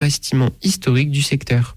bâtiment historique du secteur.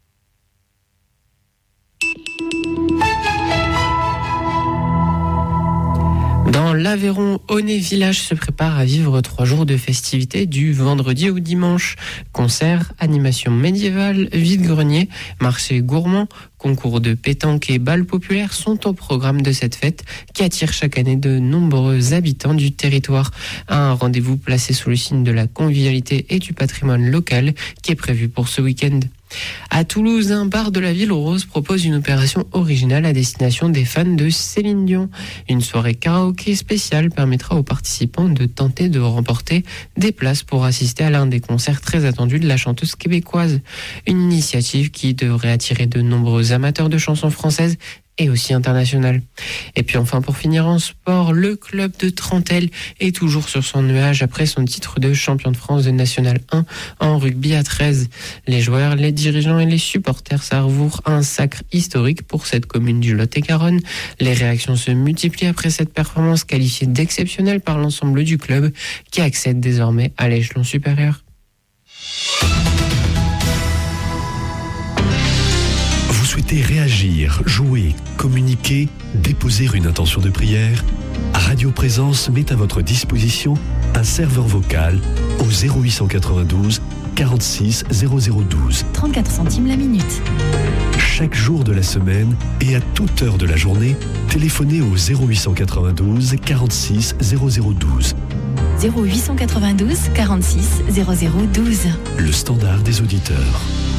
Dans l'Aveyron, Aunay Village se prépare à vivre 3 jours de festivités du vendredi au dimanche. Concerts, animations médiévales, vide-grenier, marché gourmand, concours de pétanque et bals populaires sont au programme de cette fête qui attire chaque année de nombreux habitants du territoire. Un rendez-vous placé sous le signe de la convivialité et du patrimoine local qui est prévu pour ce week-end. À Toulouse, un bar de la Ville Rose propose une opération originale à destination des fans de Céline Dion. Une soirée karaoké spéciale permettra aux participants de tenter de remporter des places pour assister à l'un des concerts très attendus de la chanteuse québécoise. Une initiative qui devrait attirer de nombreux amateurs de chansons françaises et aussi international. Et puis enfin, pour finir en sport, le club de Trentelle est toujours sur son nuage après son titre de champion de France de National 1 en rugby à 13. Les joueurs, les dirigeants et les supporters savourent un sacre historique pour cette commune du Lot-et-Garonne. Les réactions se multiplient après cette performance qualifiée d'exceptionnelle par l'ensemble du club qui accède désormais à l'échelon supérieur. Vous souhaitez réagir, jouer, communiquer, déposer une intention de prière? Radio Présence met à votre disposition un serveur vocal au 0892 46 0012. 34 centimes la minute. Chaque jour de la semaine et à toute heure de la journée, téléphonez au 0892 46 0012. 0892 46 0012. Le standard des auditeurs.